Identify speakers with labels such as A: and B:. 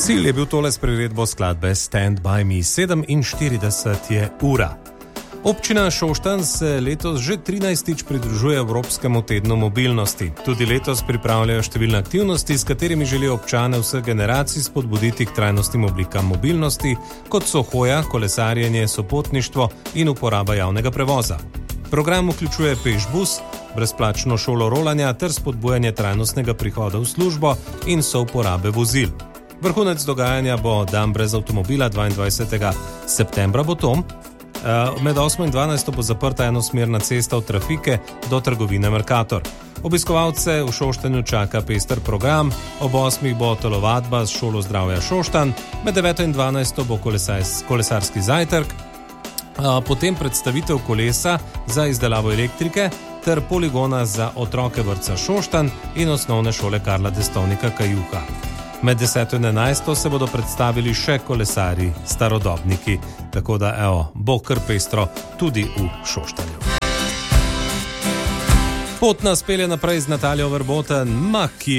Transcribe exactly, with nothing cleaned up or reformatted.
A: Cilj je bil tole s priredbo skladbe Stand by me, sedeminštirideset je ura. Občina Šoštanj se letos že trinajstič pridružuje Evropskemu tednu mobilnosti. Tudi letos pripravljajo številne aktivnosti, s katerimi želijo občane vseh generacij spodbuditi k trajnostnim oblikam mobilnosti, kot so hoja, kolesarjenje, sopotništvo in uporaba javnega prevoza. Program vključuje pešbus, brezplačno šolo rolanja ter spodbujanje trajnostnega prihoda v službo in souporabe vozil. Vrhunec dogajanja bo dan brez avtomobila dvaindvajsetega septembra bo to. Med osmo in dvanajsto bo zaprta enosmerna cesta od trafike do trgovine Mercator. Obiskovalce v Šoštanju čaka pester program, ob osmih bo telovadba z šolo zdravja Šoštanj, med deveto in dvanajsto bo kolesarski zajtrk, potem predstavitev kolesa za izdelavo elektrike ter poligona za otroke vrtca Šoštanj in osnovne šole Karla Destovnika Kajuha. Med deseto in enajsto se bodo predstavili še kolesari starodobniki, tako da evo, bo kar pestro tudi v Šoštanju. Pot nas pelje naprej z Natalijo Verboten, Maki.